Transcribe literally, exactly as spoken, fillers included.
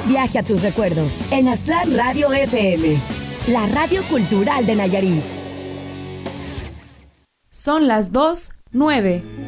viaje a tus recuerdos en Aztlán Radio F M, la radio cultural de Nayarit. Son las dos, nueve.